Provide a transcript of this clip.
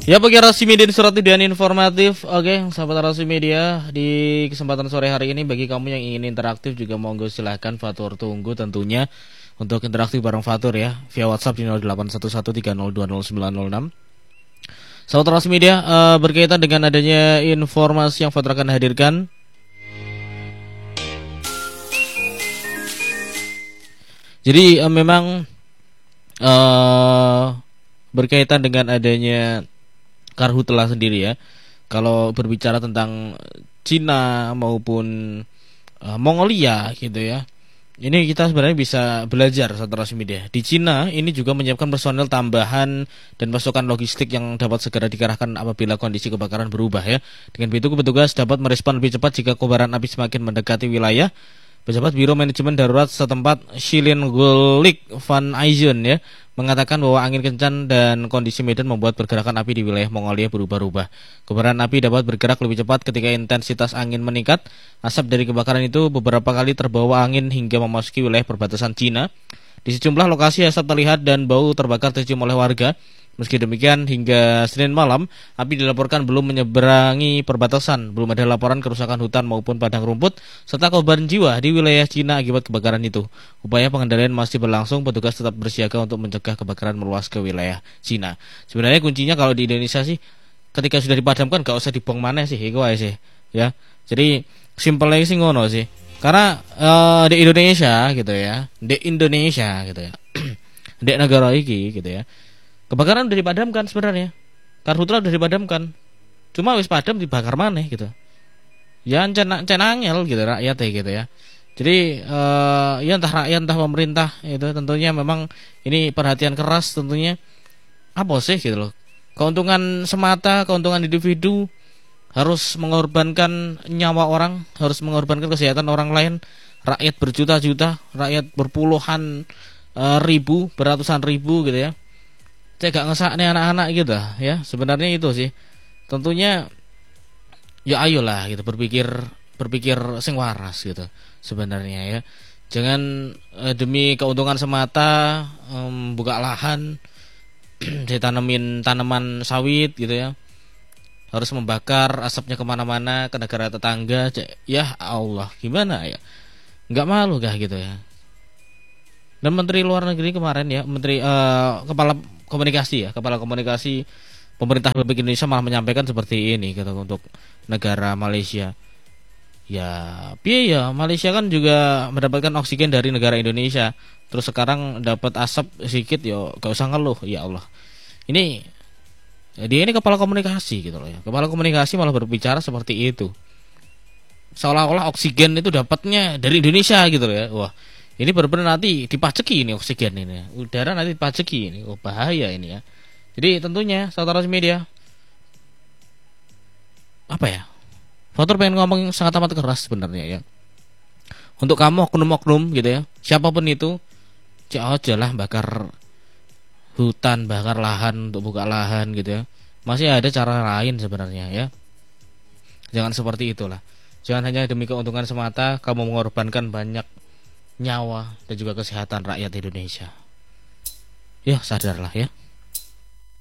Ya, bagi Rasi Media di surat dan informatif. Oke, sahabat Rasi Media, di kesempatan sore hari ini bagi kamu yang ingin interaktif juga monggo silahkan. Fatur tunggu tentunya untuk interaktif bareng Fatur ya via WhatsApp di 081130200906. Sahabat Rasi Media, berkaitan dengan adanya informasi yang Fatur akan hadirkan. Jadi memang berkaitan dengan adanya karhutla sendiri ya. Kalau berbicara tentang Cina maupun Mongolia gitu ya. Ini kita sebenarnya bisa belajar satu media. Di Cina ini juga menyiapkan personel tambahan dan pasukan logistik yang dapat segera dikerahkan apabila kondisi kebakaran berubah ya. Dengan begitu petugas dapat merespon lebih cepat jika kobaran api semakin mendekati wilayah. Pejabat Biro Manajemen Darurat setempat Shilin Gulik Van Aizen ya mengatakan bahwa angin kencang dan kondisi medan membuat pergerakan api di wilayah Mongolia berubah-ubah. Kobaran api dapat bergerak lebih cepat ketika intensitas angin meningkat. Asap dari kebakaran itu beberapa kali terbawa angin hingga memasuki wilayah perbatasan Cina. Di sejumlah lokasi asap terlihat dan bau terbakar tercium oleh warga. Meski demikian, hingga Senin malam, api dilaporkan belum menyeberangi perbatasan. Belum ada laporan kerusakan hutan maupun padang rumput, serta korban jiwa di wilayah Cina akibat kebakaran itu. Upaya pengendalian masih berlangsung, petugas tetap bersiaga untuk mencegah kebakaran meluas ke wilayah Cina. Sebenarnya kuncinya kalau di Indonesia sih, ketika sudah dipadamkan gak usah dibuang mana sih, itu aja sih. Ya, jadi simpelnya sih ngono sih. Karena di Indonesia gitu ya, di negara iki gitu ya. Kebakaran udah dipadamkan sebenarnya. Karhutla udah dipadamkan. Cuma wis padam dibakar maneh gitu. Ya cenangel gitu rakyat gitu ya. Jadi ya entah rakyat entah pemerintah itu tentunya memang ini perhatian keras tentunya. Apa sih gitu loh. Keuntungan semata, keuntungan individu harus mengorbankan nyawa orang, harus mengorbankan kesehatan orang lain. Rakyat berjuta-juta, rakyat berpuluhan ribu, beratusan ribu gitu ya. Saya gak ngesaknya anak-anak gitu ya. Sebenarnya itu sih. Tentunya ya ayolah gitu berpikir sing waras gitu sebenarnya ya. Jangan demi keuntungan semata buka lahan ditanemin tanaman sawit gitu ya. Harus membakar asapnya kemana-mana ke negara tetangga. Ya Allah, gimana ya? Nggak malu kah gitu ya? Dan Menteri Luar Negeri kemarin ya, Kepala Komunikasi Pemerintah Republik Indonesia malah menyampaikan seperti ini gitu untuk negara Malaysia. Ya, piye ya, Malaysia kan juga mendapatkan oksigen dari negara Indonesia. Terus sekarang dapat asap sedikit ya, gak usah ngeluh, ya Allah. Ini dia ini kepala komunikasi gitu loh ya. Kepala komunikasi malah berbicara seperti itu. Seolah-olah oksigen itu dapatnya dari Indonesia gitu loh ya. Wah, ini benar-benar nanti dipajeki ini oksigen ini. Udara nanti dipajeki ini. Oh, bahaya ini ya. Jadi tentunya saudara media apa ya? Fatur pengen ngomong sangat amat keras sebenarnya ya. Untuk kamu oknum-oknum gitu ya. Siapapun itu, aja lah bakar hutan, bakar lahan untuk buka lahan gitu ya. Masih ada cara lain sebenarnya ya. Jangan seperti itulah. Jangan hanya demi keuntungan semata kamu mengorbankan banyak nyawa dan juga kesehatan rakyat Indonesia. Ya, sadarlah ya.